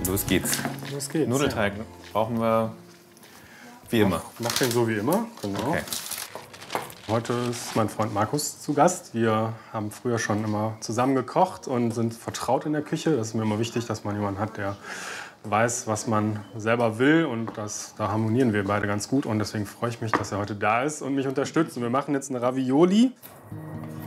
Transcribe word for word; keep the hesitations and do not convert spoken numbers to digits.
Los geht's. Los geht's. Nudelteig brauchen wir wie immer. Mach den so wie immer, genau. Okay. Heute ist mein Freund Markus zu Gast. Wir haben früher schon immer zusammen gekocht und sind vertraut in der Küche. Das ist mir immer wichtig, dass man jemanden hat, der weiß, was man selber will. Und das, da harmonieren wir beide ganz gut. Und deswegen freue ich mich, dass er heute da ist und mich unterstützt. Und wir machen jetzt eine Ravioli.